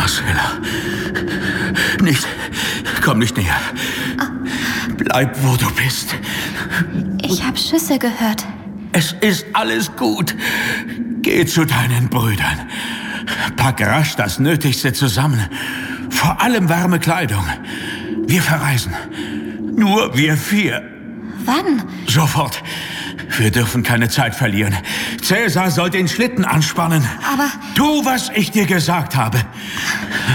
Marcella. Nicht. Komm nicht näher. Bleib, wo du bist. Ich habe Schüsse gehört. Es ist alles gut. Geh zu deinen Brüdern. Pack rasch das Nötigste zusammen. Vor allem warme Kleidung. Wir verreisen. Nur wir 4. Wann? Sofort. Wir dürfen keine Zeit verlieren. Cäsar soll den Schlitten anspannen. Aber... Tu, was ich dir gesagt habe.